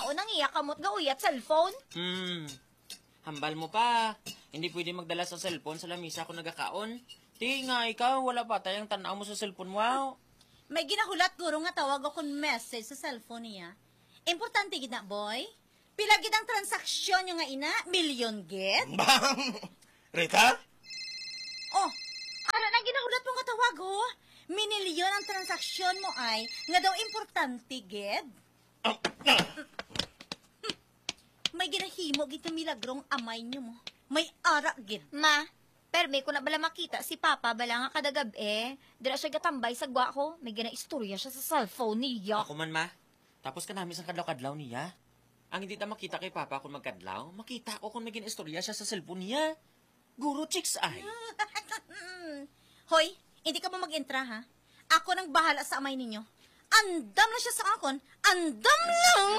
magkaon ang iya kamot nga uyat cellphone. Hambal mo pa. Hindi pwede magdala sa cellphone sa lamisa kung nagakaon. Di nga, ikaw, wala pa tayong tanaw mo sa cellphone mo. May ginahulat guro nga tawag akong message sa cellphone niya. Importante gid na, boy. Pila gid ang transaksyon nyo nga ina? Million gid? Bang! Rita? Oh, ano na ginahulat mo nga tawag, ho? Minilyon ang transaksyon mo ay nga daw importante gid? May ginahimo gid na milagrong amay nyo mo. May ara gid. Ma, perme ko na bala makita si Papa bala nga kadagab Dira siya gatambay sa gwa ko. May gina-istorya siya sa cellphone niya. Ako man, ma. Tapos ka namin sa kadlaw-kadlaw niya. Ang hindi ta makita kay Papa kung magkadlaw, makita ko kung may gina-istorya siya sa cellphone niya. Guro chicks ay. Hoy, hindi ka mo mag-entra, ha? Ako nang bahala sa amay ninyo. Andam na siya sa akon. Andam lang!